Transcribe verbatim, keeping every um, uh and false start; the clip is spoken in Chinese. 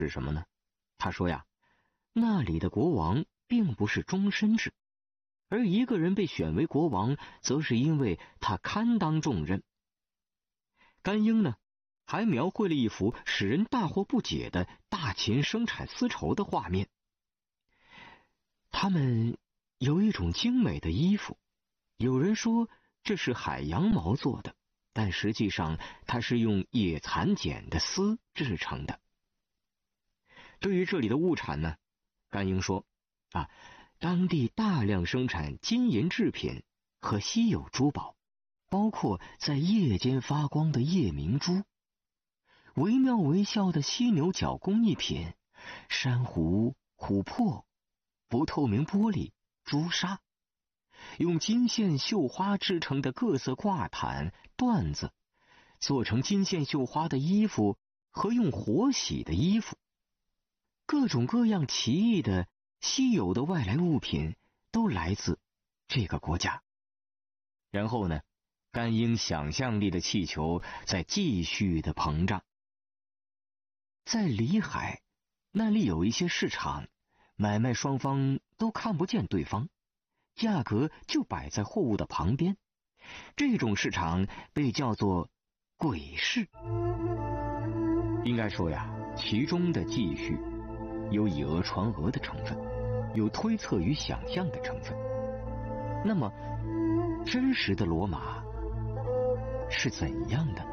是什么呢？他说呀，那里的国王并不是终身制，而一个人被选为国王，则是因为他堪当重任。甘英呢，还描绘了一幅使人大惑不解的大秦生产丝绸的画面。他们有一种精美的衣服，有人说这是海羊毛做的，但实际上它是用野蚕茧的丝制成的。对于这里的物产呢，甘英说啊，当地大量生产金银制品和稀有珠宝，包括在夜间发光的夜明珠，惟妙惟肖的犀牛角工艺品，珊瑚、琥珀、不透明玻璃、朱砂，用金线绣花制成的各色挂毯、缎子，做成金线绣花的衣服和用火洗的衣服，各种各样奇异的稀有的外来物品都来自这个国家。然后呢，甘英想象力的气球在继续的膨胀。在里海那里有一些市场，买卖双方都看不见对方，价格就摆在货物的旁边。这种市场被叫做鬼市。应该说呀，其中的记叙有以讹传讹的成分，有推测与想象的成分。那么真实的罗马是怎样的？